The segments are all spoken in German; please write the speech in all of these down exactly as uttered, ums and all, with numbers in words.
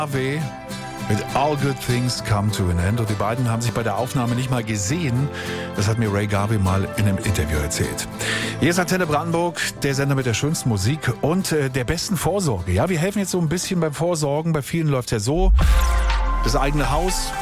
Weh mit All Good Things Come to an End. Und die beiden haben sich bei der Aufnahme nicht mal gesehen. Das hat mir Ray Garvey mal in einem Interview erzählt. Hier ist Antenne Brandenburg, der Sender mit der schönsten Musik und äh, der besten Vorsorge. Ja, wir helfen jetzt so ein bisschen beim Vorsorgen. Bei vielen läuft es ja so, das eigene Haus,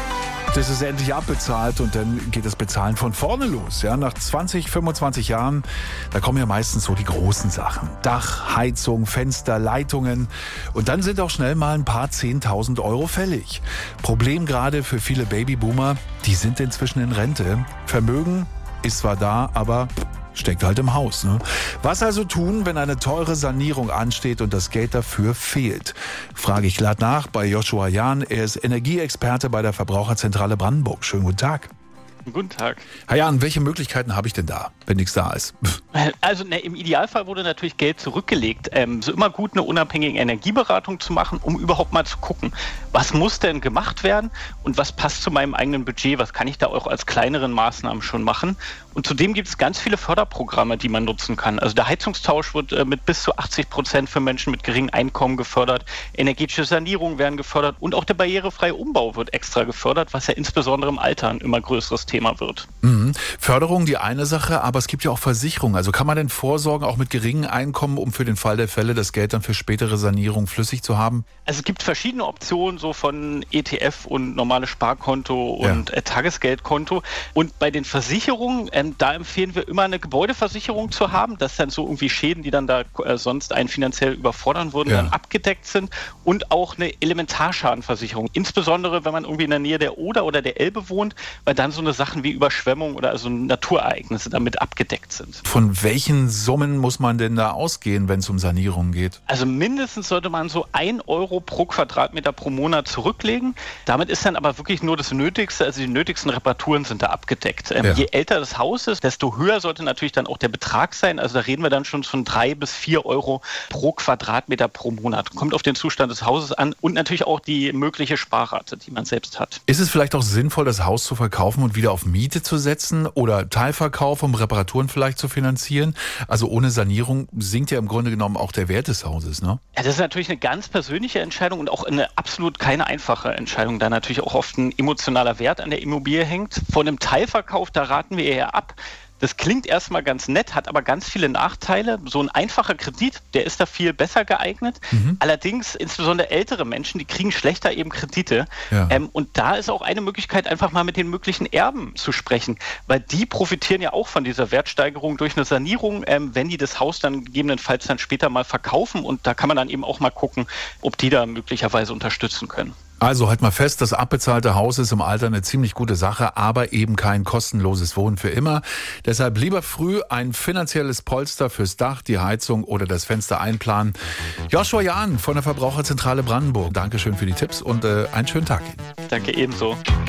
das ist endlich abbezahlt und dann geht das Bezahlen von vorne los. Ja, nach zwanzig, fünfundzwanzig Jahren, da kommen ja meistens so die großen Sachen. Dach, Heizung, Fenster, Leitungen. Und dann sind auch schnell mal ein paar zehntausend Euro fällig. Problem gerade für viele Babyboomer, die sind inzwischen in Rente. Vermögen ist zwar da, aber steckt halt im Haus. Ne? Was also tun, wenn eine teure Sanierung ansteht und das Geld dafür fehlt? Frage ich glatt nach bei Joshua Jahn. Er ist Energieexperte bei der Verbraucherzentrale Brandenburg. Schönen guten Tag. Guten Tag. Herr Jahn, welche Möglichkeiten habe ich denn da, wenn nichts da ist? Also ne, im Idealfall wurde natürlich Geld zurückgelegt. Ähm, so immer gut, eine unabhängige Energieberatung zu machen, um überhaupt mal zu gucken, was muss denn gemacht werden und was passt zu meinem eigenen Budget, was kann ich da auch als kleineren Maßnahmen schon machen. Und zudem gibt es ganz viele Förderprogramme, die man nutzen kann. Also der Heizungstausch wird äh, mit bis zu achtzig Prozent für Menschen mit geringem Einkommen gefördert. Energetische Sanierungen werden gefördert und auch der barrierefreie Umbau wird extra gefördert, was ja insbesondere im Alter ein immer größeres Thema wird. Mhm. Förderung die eine Sache, aber es gibt ja auch Versicherungen. Also kann man denn vorsorgen, auch mit geringem Einkommen, um für den Fall der Fälle das Geld dann für spätere Sanierung flüssig zu haben? Also es gibt verschiedene Optionen, so von E T F und normales Sparkonto und ja. äh, Tagesgeldkonto. Und bei den Versicherungen, ähm, da empfehlen wir immer eine Gebäudeversicherung zu haben, dass dann so irgendwie Schäden, die dann da äh, sonst einen finanziell überfordern würden, ja. dann abgedeckt sind. Und auch eine Elementarschadenversicherung. Insbesondere, wenn man irgendwie in der Nähe der Oder oder der Elbe wohnt, weil dann so eine Sachen wie Überschwemmung oder also Naturereignisse damit abgedeckt sind. Von welchen Summen muss man denn da ausgehen, wenn es um Sanierung geht? Also mindestens sollte man so ein Euro pro Quadratmeter pro Monat zurücklegen. Damit ist dann aber wirklich nur das Nötigste, also die nötigsten Reparaturen sind da abgedeckt. Ähm, ja. Je älter das Haus ist, desto höher sollte natürlich dann auch der Betrag sein. Also da reden wir dann schon von drei bis vier Euro pro Quadratmeter pro Monat. Kommt auf den Zustand des Hauses an und natürlich auch die mögliche Sparrate, die man selbst hat. Ist es vielleicht auch sinnvoll, das Haus zu verkaufen und wieder auf Miete zu setzen oder Teilverkauf, um Reparaturen vielleicht zu finanzieren? Also ohne Sanierung sinkt ja im Grunde genommen auch der Wert des Hauses, ne? Ja, das ist natürlich eine ganz persönliche Entscheidung und auch eine absolut keine einfache Entscheidung, da natürlich auch oft ein emotionaler Wert an der Immobilie hängt. Von einem Teilverkauf, da raten wir eher ab. Das klingt erstmal ganz nett, hat aber ganz viele Nachteile. So ein einfacher Kredit, der ist da viel besser geeignet. Mhm. Allerdings, insbesondere ältere Menschen, die kriegen schlechter eben Kredite. Ja. Ähm, und da ist auch eine Möglichkeit, einfach mal mit den möglichen Erben zu sprechen. Weil die profitieren ja auch von dieser Wertsteigerung durch eine Sanierung, ähm, wenn die das Haus dann gegebenenfalls dann später mal verkaufen. Und da kann man dann eben auch mal gucken, ob die da möglicherweise unterstützen können. Also halt mal fest, das abbezahlte Haus ist im Alter eine ziemlich gute Sache, aber eben kein kostenloses Wohnen für immer. Deshalb lieber früh ein finanzielles Polster fürs Dach, die Heizung oder das Fenster einplanen. Joshua Jahn von der Verbraucherzentrale Brandenburg. Dankeschön für die Tipps und äh, einen schönen Tag Ihnen. Danke ebenso.